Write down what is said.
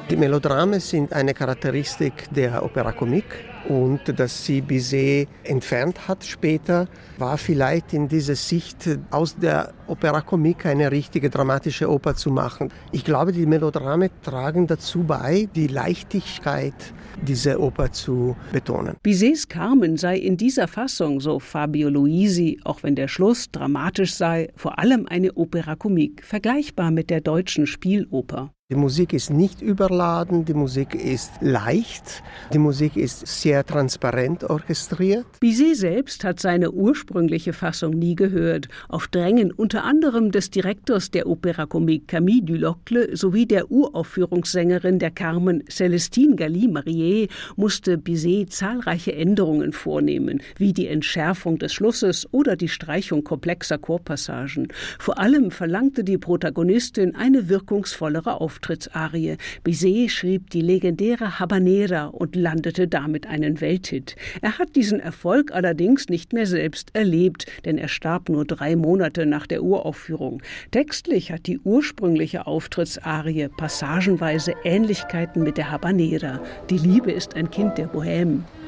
Die Melodrame sind eine Charakteristik der Opera Comique und dass sie Bizet entfernt hat später, war vielleicht in dieser Sicht aus der Opera Comique eine richtige dramatische Oper zu machen. Ich glaube, die Melodrame tragen dazu bei, die Leichtigkeit dieser Oper zu betonen. Bizets Carmen sei in dieser Fassung, so Fabio Luisi, auch wenn der Schluss dramatisch sei, vor allem eine Opera Comique, vergleichbar mit der deutschen Spieloper. Die Musik ist nicht überladen, die Musik ist leicht, die Musik ist sehr transparent orchestriert. Bizet selbst hat seine ursprüngliche Fassung nie gehört. Auf Drängen unter anderem des Direktors der Opera Comique Camille Dulocle sowie der Uraufführungssängerin der Carmen Célestine Galli-Marié musste Bizet zahlreiche Änderungen vornehmen, wie die Entschärfung des Schlusses oder die Streichung komplexer Chorpassagen. Vor allem verlangte die Protagonistin eine wirkungsvollere Auftrittsiarie. Bizet schrieb die legendäre Habanera und landete damit einen Welthit. Er hat diesen Erfolg allerdings nicht mehr selbst erlebt, denn er starb nur 3 Monate nach der Uraufführung. Textlich hat die ursprüngliche Auftrittsarie passagenweise Ähnlichkeiten mit der Habanera. Die Liebe ist ein Kind der Bohème.